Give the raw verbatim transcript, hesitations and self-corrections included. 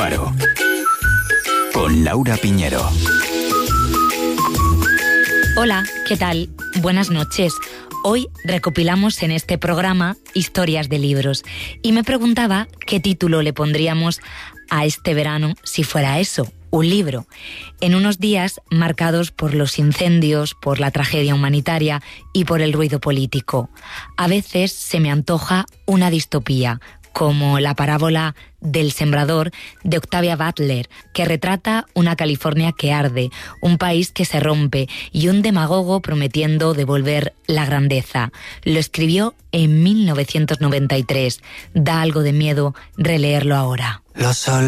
Faro. Con Laura Piñero. Hola, ¿qué tal? Buenas noches. Hoy recopilamos en este programa historias de libros y me preguntaba qué título le pondríamos a este verano si fuera eso, un libro. En unos días marcados por los incendios, por la tragedia humanitaria y por el ruido político. A veces se me antoja una distopía, como la parábola del sembrador de Octavia Butler, que retrata una California que arde, un país que se rompe y un demagogo prometiendo devolver la grandeza. Lo escribió en mil novecientos noventa y tres. Da algo de miedo releerlo ahora. Los